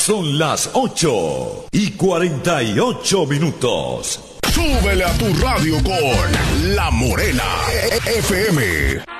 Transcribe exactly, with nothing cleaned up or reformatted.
Son las ocho y cuarenta y ocho minutos. Súbele a tu radio con La Morena F M.